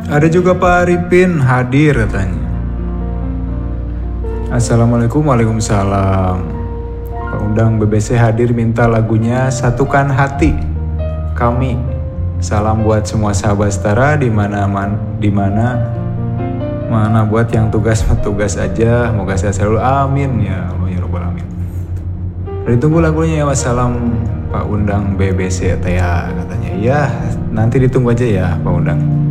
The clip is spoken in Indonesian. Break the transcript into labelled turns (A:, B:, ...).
A: Ada juga Pak Arifin hadir katanya. Assalamualaikum, waalaikumsalam. Pak Undang BBC hadir minta lagunya Satukan Hati Kami. Salam buat semua sahabat setara di mana buat yang tugas aja. Moga sehat selalu. Amin ya Allah ya Rabbal alamin. Ditunggu lagunya ya. Wassalam Pak Undang BBC ya katanya. Ya nanti ditunggu aja ya Pak Undang.